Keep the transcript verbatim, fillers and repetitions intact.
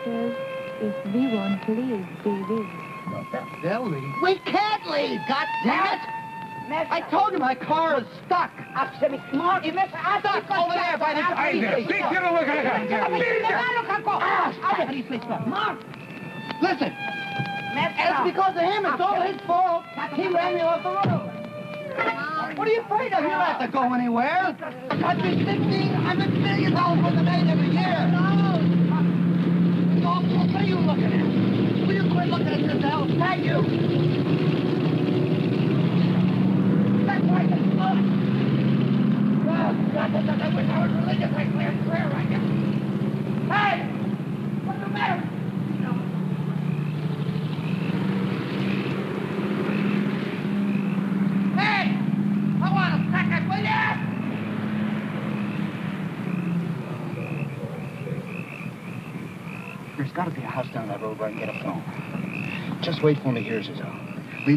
says if we won't leave, they will. They'll leave. We can't leave, God damn it! I told you my car is stuck. Stuck over there by the tree. Mark! Listen, it's because of him. It's all his fault. He ran me off the road. What are you afraid of? You don't have to go anywhere. Country's fifteen hundred million dollars worth of aid every year. What are you looking at? Will you quit looking at yourself? Thank you. That's right. That's good. Oh, God, I wish I was religious. I cleared prayer right now. Hey! What's the matter? Hey! I want a second, will ya? There's got to be a house down that road where I can get a phone. Just wait for me. Here's his own.